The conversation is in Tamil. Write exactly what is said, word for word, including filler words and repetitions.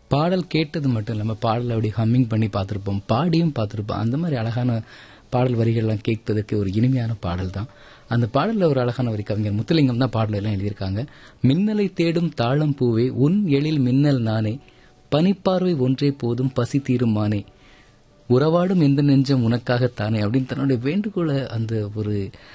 பாடல் கேட்டது மட்டும் இல்லாமல் பாடலை அப்படி ஹம்மிங் பண்ணி பார்த்துருப்போம், பாடியும் பார்த்துருப்போம். அந்த மாதிரி அழகான பாடல் வரிகள்லாம் கேட்பதற்கு ஒரு இனிமையான பாடல் தான். அந்த பாடலில் ஒரு அழகான வரி கவிஞர் முத்துலிங்கம் தான் பாடல் எல்லாம் எழுதியிருக்காங்க. மின்னலை தேடும் தாழம் பூவே உன் எழில் மின்னல் நானே, பனிப்பார்வை ஒன்றே போதும் பசி தீரும் மானே, உறவாடும் எந்த நெஞ்சம் உனக்காகத்தானே அப்படின்னு தன்னுடைய வேண்டுகோளை அந்த ஒரு